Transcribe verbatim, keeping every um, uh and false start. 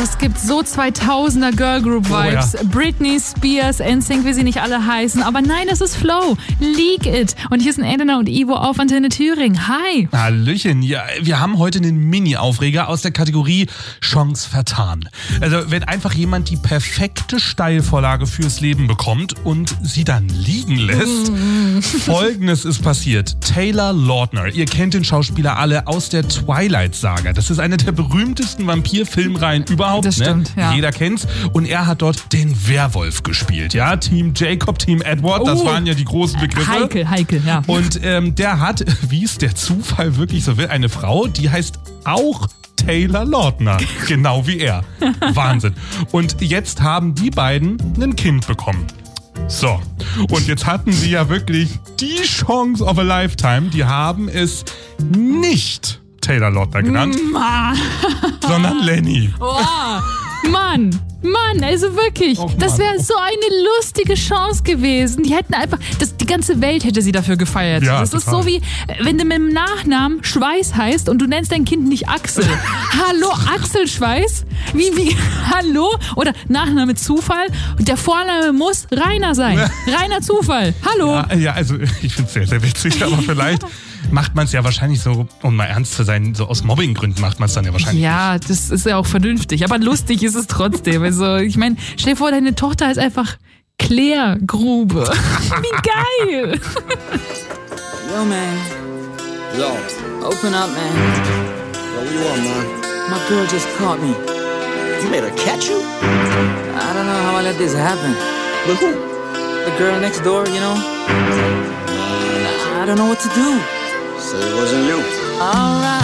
Das gibt so zweitausender Girlgroup-Vibes. Oh, ja. Britney Spears, N Sync, wie sie nicht alle heißen. Aber nein, es ist Flow. Leak It. Und hier sind Elena und Ivo auf Antenne Thüringen. Hi. Hallöchen. Ja, wir haben heute einen Mini-Aufreger aus der Kategorie Chance vertan. Also wenn einfach jemand die perfekte Steilvorlage fürs Leben bekommt und sie dann liegen lässt. Folgendes ist passiert. Taylor Lautner, ihr kennt den Schauspieler alle aus der Twilight-Saga. Das ist eine der berühmtesten Vampir-Filmreihen überhaupt. Das stimmt, ne? ja. Jeder kennt's. Und er hat dort den Werwolf gespielt. Ja, Team Jacob, Team Edward, das Oh. waren ja die großen Begriffe. Heikel, heikel, ja. Und ähm, der hat, wie es der Zufall wirklich so will, eine Frau, die heißt auch Taylor Lautner. Genau wie er. Wahnsinn. Und jetzt haben die beiden ein Kind bekommen. So, und jetzt hatten sie ja wirklich die Chance of a Lifetime. Die haben es nicht Taylor Lautner genannt, sondern Lenny. Oh, Mann, Mann, also wirklich, Och, das Mann. wäre so eine lustige Chance gewesen. Die hätten einfach, das, die ganze Welt hätte sie dafür gefeiert. Ja, das ist total. so wie, wenn du mit dem Nachnamen Schweiß heißt und du nennst dein Kind nicht Axel. Hallo, Axel Schweiß? Wie, wie, hallo? Oder Nachname Zufall? Und der Vorname muss Rainer sein. Rainer Zufall. Hallo. Ja, ja, also ich finde es sehr, sehr witzig, aber vielleicht macht man es ja wahrscheinlich so, um mal ernst zu sein, so aus Mobbinggründen macht man es dann ja wahrscheinlich Ja, das ist ja auch vernünftig, aber lustig ist es trotzdem. Also, ich meine, stell dir vor, deine Tochter ist einfach Claire Grube. Wie geil! Yo, man. Yo, Open up, man. yo, what you want, man? My girl just caught me. You made her catch you? I don't know how I let this happen. With who? The girl next door, you know? I don't know what to do. Say it wasn't you. Alright.